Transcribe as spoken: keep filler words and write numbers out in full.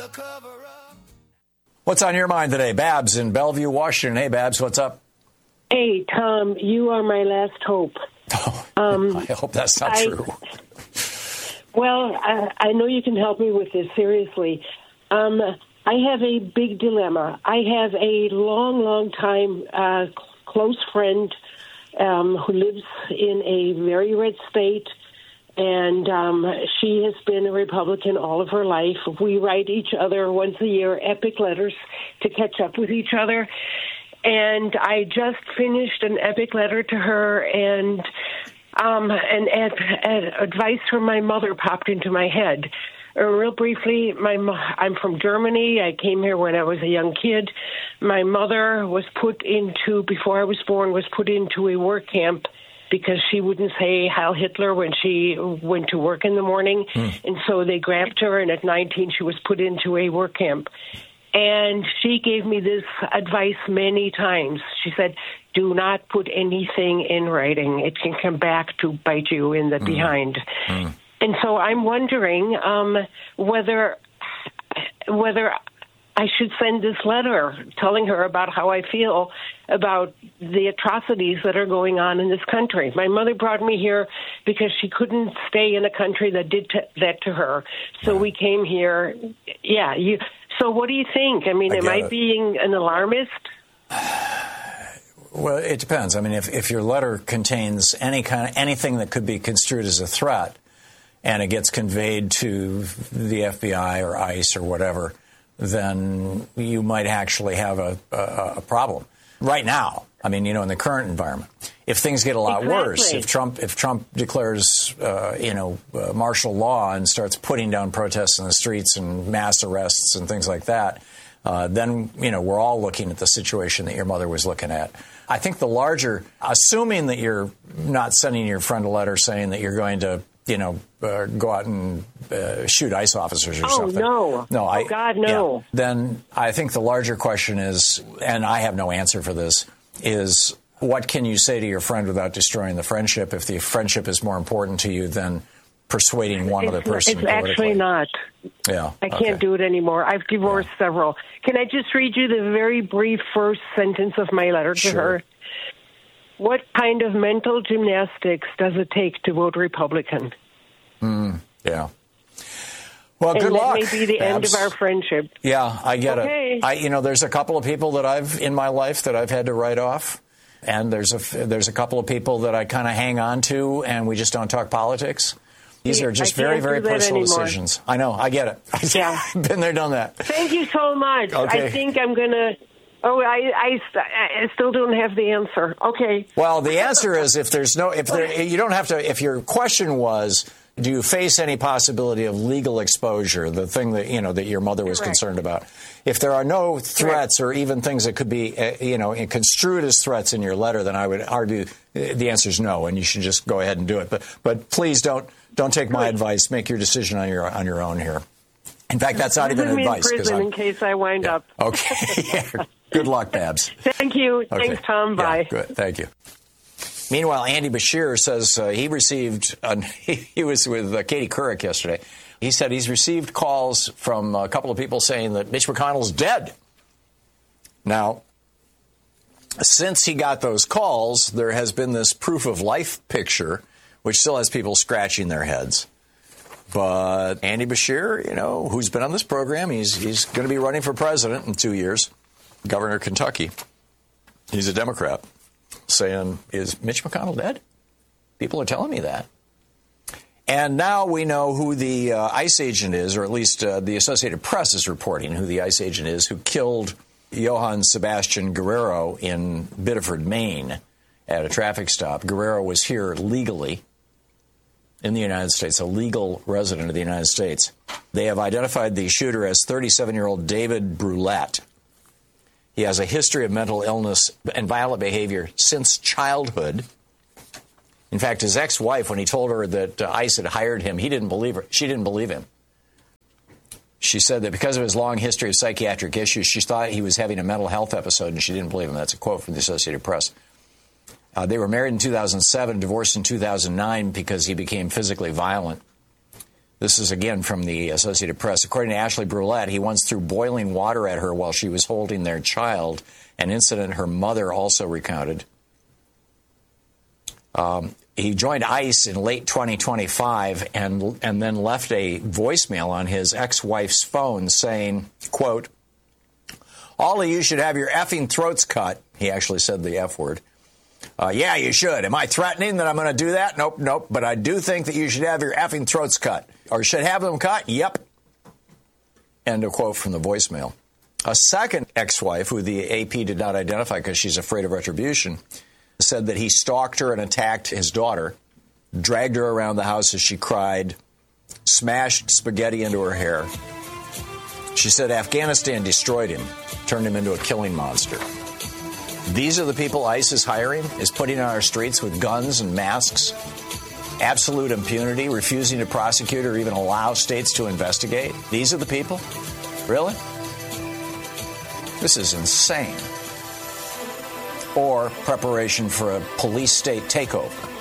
a cover-up. What's on your mind today? Babs in Bellevue, Washington. Hey, Babs, what's up? Hey, Tom, you are my last hope. Oh, Um, I hope that's not I- true. Well, I, I know you can help me with this, seriously. Um, I have a big dilemma. I have a long, long time uh, close friend um, who lives in a very red state, and um, she has been a Republican all of her life. We write each other once a year epic letters to catch up with each other. And I just finished an epic letter to her, and um, and ad, ad, advice from my mother popped into my head. Uh, real briefly, my mo- I'm from Germany. I came here when I was a young kid. My mother was put into, before I was born, was put into a work camp because she wouldn't say Heil Hitler when she went to work in the morning. Mm. And so they grabbed her, and at nineteen, she was put into a work camp. And she gave me this advice many times. She said, do not put anything in writing. It can come back to bite you in the mm. behind. Mm. And so I'm wondering um, whether whether I should send this letter telling her about how I feel about the atrocities that are going on in this country. My mother brought me here because she couldn't stay in a country that did t- that to her. So yeah. we came here. Yeah. You, so what do you think? I mean, I am I it. being an alarmist? Well, it depends. I mean, if, if your letter contains any kind of anything that could be construed as a threat and it gets conveyed to the F B I or ICE or whatever, then you might actually have a, a, a problem. Right now, I mean, you know, in the current environment, if things get a lot exactly. worse, if Trump if Trump declares, uh, you know, uh, martial law and starts putting down protests in the streets and mass arrests and things like that, uh, then, you know, we're all looking at the situation that your mother was looking at. I think the larger, assuming that you're not sending your friend a letter saying that you're going to, you know, uh, go out and uh, shoot ICE officers or oh, something. no. No. I, oh, God, no. Yeah. Then I think the larger question is, and I have no answer for this, is what can you say to your friend without destroying the friendship if the friendship is more important to you than persuading one it's, other person It's politically? actually not. Yeah. I can't okay. do it anymore. I've divorced yeah. several. Can I just read you the very brief first sentence of my letter to sure. her? What kind of mental gymnastics does it take to vote Republican? Mm, yeah. Well, and good that luck. That may be the Babs. end of our friendship. Yeah, I get okay. it. I, you know, there's a couple of people that I've in my life that I've had to write off, and there's a there's a couple of people that I kind of hang on to, and we just don't talk politics. These are just very, very personal anymore. decisions. I know. I get it. Yeah. Been there, done that. Thank you so much. Okay. I think I'm going to... Oh, I, I, I still don't have the answer. Okay. Well, the answer is if there's no... if there, you don't have to... If your question was, do you face any possibility of legal exposure, the thing that, you know, that your mother was Correct. concerned about, if there are no threats Correct. Or even things that could be, uh, you know, construed as threats in your letter, then I would argue the answer is no, and you should just go ahead and do it. But but please don't don't take my advice. Make your decision on your on your own here. In fact, that's not even Put me in advice. prison in case I wind yeah. up. Okay. yeah. Good luck, Babs. Thank you. Okay. Thanks, Tom. Bye. Yeah, good. Thank you. Meanwhile, Andy Bashir says uh, he received, uh, he was with uh, Katie Couric yesterday. He said he's received calls from a couple of people saying that Mitch McConnell's dead. Now, since he got those calls, there has been this proof of life picture, which still has people scratching their heads. But Andy Bashir, you know, who's been on this program, he's he's going to be running for president in two years, governor of Kentucky. He's a Democrat. Saying, is Mitch McConnell dead? People are telling me that. And now we know who the uh, ICE agent is, or at least uh, the Associated Press is reporting who the ICE agent is who killed Johann Sebastian Guerrero in Biddeford, Maine, at a traffic stop. Guerrero was here legally in the United States, a legal resident of the United States. They have identified the shooter as thirty-seven-year-old David Brulette. He has a history of mental illness and violent behavior since childhood. In fact, his ex-wife, when he told her that uh, ICE had hired him, he didn't believe her. She didn't believe him. She said that because of his long history of psychiatric issues, she thought he was having a mental health episode, and she didn't believe him. That's a quote from the Associated Press. Uh, they were married in two thousand seven, divorced in two thousand nine because he became physically violent. This is, again, from the Associated Press. According to Ashley Brulette, he once threw boiling water at her while she was holding their child, an incident her mother also recounted. Um, he joined ICE in late twenty twenty-five and, and then left a voicemail on his ex-wife's phone saying, quote, all of you should have your effing throats cut. He actually said the F word. Uh, yeah, you should. Am I threatening that I'm going to do that? Nope, nope. But I do think that you should have your effing throats cut. Or should have them cut? Yep. End of quote from the voicemail. A second ex-wife, who the A P did not identify because she's afraid of retribution, said that he stalked her and attacked his daughter, dragged her around the house as she cried, smashed spaghetti into her hair. She said Afghanistan destroyed him, turned him into a killing monster. These are the people ICE is hiring, is putting on our streets with guns and masks, absolute impunity, refusing to prosecute or even allow states to investigate. These are the people? Really? This is insane. Or preparation for a police state takeover.